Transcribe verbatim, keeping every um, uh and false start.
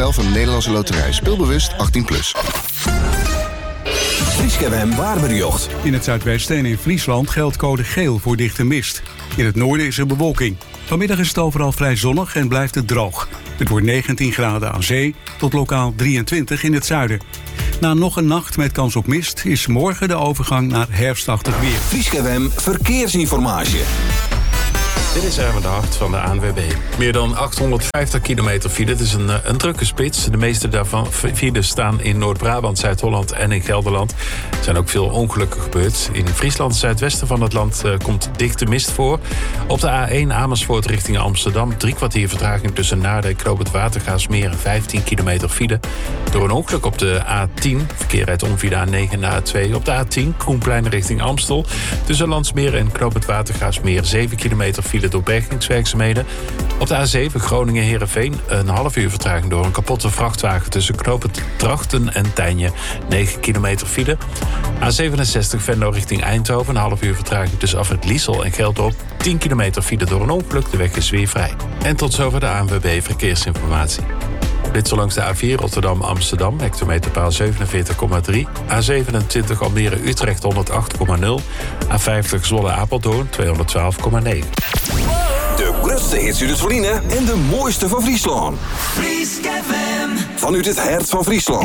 spel van de Nederlandse Loterij. Speelbewust achttien plus. Fries F M waarschuwt. In het zuidwesten en in Friesland geldt code geel voor dichte mist. In het noorden is er bewolking. Vanmiddag is het overal vrij zonnig en blijft het droog. Het wordt negentien graden aan zee tot lokaal drieëntwintig in het zuiden. Na nog een nacht met kans op mist is morgen de overgang naar herfstachtig weer. Fries F M verkeersinformatie. Dit is Erwin de Hart van de A N W B. Meer dan achthonderdvijftig kilometer file. Het is een, een drukke spits. De meeste daarvan files staan in Noord-Brabant, Zuid-Holland en in Gelderland. Er zijn ook veel ongelukken gebeurd. In Friesland, zuidwesten van het land, uh, komt dichte mist voor. Op de A één Amersfoort richting Amsterdam. Drie kwartier vertraging tussen Naarden en Knoop het Watergaasmeer en vijftien kilometer file. Door een ongeluk op de A tien. Verkeer rijdt om via de A negen naar A twee. Op de A tien Koenplein richting Amstel. Tussen Landsmeer en Knoop het Watergaasmeer zeven kilometer file door bergingswerkzaamheden. Op de A zeven Groningen-Heerenveen een half uur vertraging door een kapotte vrachtwagen tussen Knoop het Drachten en Tijnje. negen kilometer file. A zevenenzestig Venlo richting Eindhoven. Een half uur vertraging tussen Afrit Liesel en Geldrop. tien kilometer file door een ongeluk. De weg is weer vrij. En tot zover de A N W B Verkeersinformatie. Dit zo langs de A vier Rotterdam-Amsterdam, hectometerpaal zevenenveertig komma drie. A zevenentwintig Almere-Utrecht honderdacht komma nul. A vijftig Zwolle-Apeldoorn tweehonderdtwaalf komma negen. De grootste hits uit het Voline en de mooiste van Friesland. Fries F M. Vanuit het hart van Friesland.